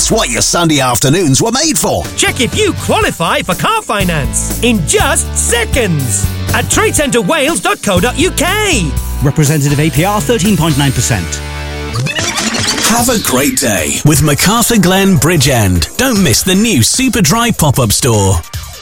It's what your Sunday afternoons were made for. Check if you qualify for car finance in just seconds at tradecentrewales.co.uk. Representative APR 13.9%. Have a great day with MacArthur Glen Bridgend. Don't miss the new Superdry pop-up store.